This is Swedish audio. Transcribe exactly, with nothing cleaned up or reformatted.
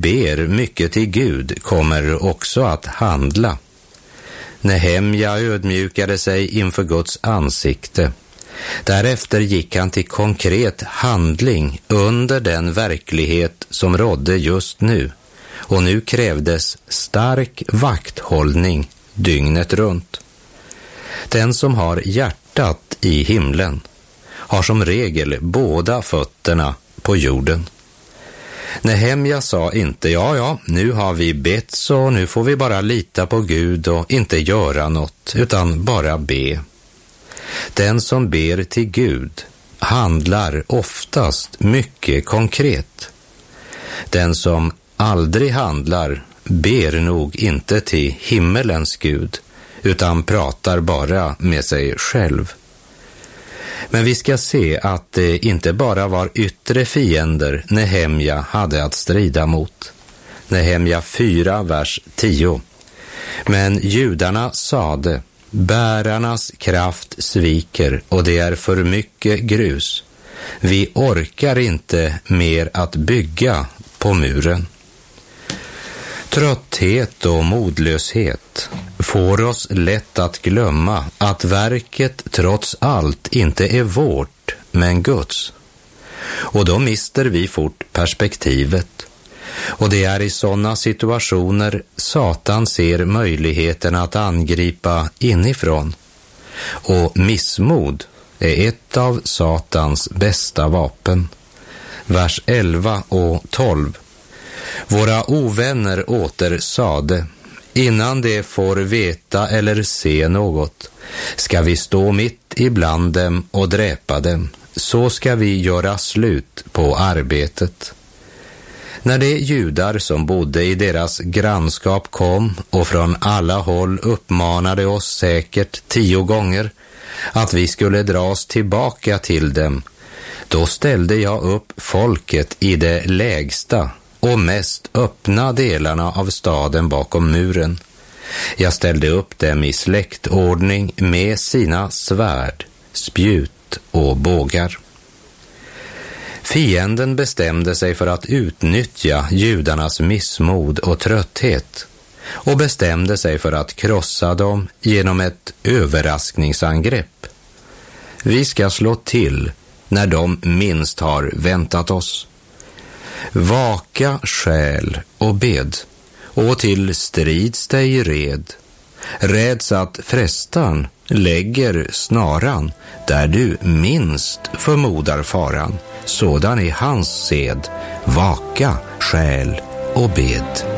ber mycket till Gud kommer också att handla. Nehemja ödmjukade sig inför Guds ansikte. Därefter gick han till konkret handling under den verklighet som rådde just nu. Och nu krävdes stark vakthållning dygnet runt. Den som har hjärtat i himlen har som regel båda fötterna på jorden. Nehemja sa inte, ja, ja, nu har vi bett så nu får vi bara lita på Gud och inte göra något, utan bara be. Den som ber till Gud handlar oftast mycket konkret. Den som aldrig handlar ber nog inte till himmelens Gud, utan pratar bara med sig själv. Men vi ska se att det inte bara var yttre fiender Nehemja hade att strida mot. Nehemja fyra, vers tio. Men judarna sade, bärarnas kraft sviker och det är för mycket grus. Vi orkar inte mer att bygga på muren. Trötthet och modlöshet får oss lätt att glömma att verket trots allt inte är vårt, men Guds. Och då mister vi fort perspektivet. Och det är i sådana situationer Satan ser möjligheten att angripa inifrån. Och missmod är ett av Satans bästa vapen. Vers elva och tolv. Våra ovänner åter sade, innan de får veta eller se något, ska vi stå mitt ibland dem och dräpa dem, så ska vi göra slut på arbetet. När de judar som bodde i deras grannskap kom och från alla håll uppmanade oss säkert tio gånger att vi skulle dra oss tillbaka till dem, då ställde jag upp folket i det lägsta och mest öppna delarna av staden bakom muren. Jag ställde upp dem i släktordning med sina svärd, spjut och bågar. Fienden bestämde sig för att utnyttja judarnas missmod och trötthet och bestämde sig för att krossa dem genom ett överraskningsangrepp. Vi ska slå till när de minst har väntat oss. Vaka själ och bed, och till strids dig red. Räds att frästan lägger snaran där du minst förmodar faran. Sådan är hans sed, vaka själ och bed.